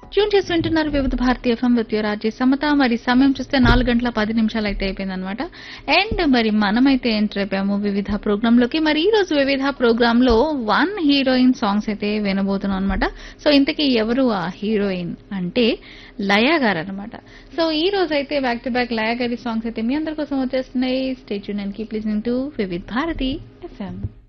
Tune చేసి వింటున్నారు వివిధ భారతీయ FM with your RJ Samata. మరి సమయం చూస్తే 4 గంటల 10 నిమిషాలు అయితే అయిపోయిందనమాట. అండ్ మరి మనమైతే ఎంటర్ అయిపోయాము వివిధ ప్రోగ్రామ్ లోకి. మరి ఈ రోజు వివిధ ప్రోగ్రామ్ లో 1 హీరోయిన్ సాంగ్స్ అయితే వినబోతున్నాం అనమాట. సో ఇంతకీ ఎవరు ఆ హీరోయిన్ అంటే లయ గారు అనమాట. సో ఈ రోజు అయితే బ్యాక్ టు బ్యాక్ లయ గారి సాంగ్స్ అయితే మీ అందరి కోసం వచ్చేస్తున్నాయి. Stay tune and keep listening to వివిధ భారతి ఎఫ్ఎం.